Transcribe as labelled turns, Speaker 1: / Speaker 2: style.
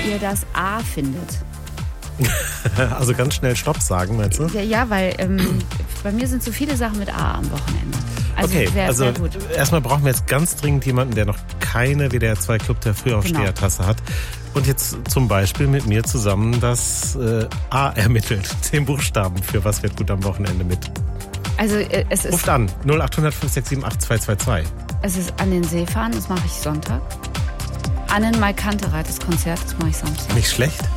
Speaker 1: ihr das A findet.
Speaker 2: Also ganz schnell Stopp sagen, meinst du?
Speaker 1: Ja, weil bei mir sind so viele Sachen mit A am Wochenende. Also
Speaker 2: okay,
Speaker 1: sehr gut.
Speaker 2: Erstmal brauchen wir jetzt ganz dringend jemanden, der noch keine WDR 2 Club der Frühaufsteher-Tasse hat. Und jetzt zum Beispiel mit mir zusammen das A ermittelt. 10 Buchstaben für was wird gut am Wochenende mit.
Speaker 1: Also es ist...
Speaker 2: Ruft an, 0800 567 8222.
Speaker 1: Es ist an den See fahren, das mache ich Sonntag. An den Maikantereit, das Konzert, das mache ich Samstag.
Speaker 2: Nicht schlecht.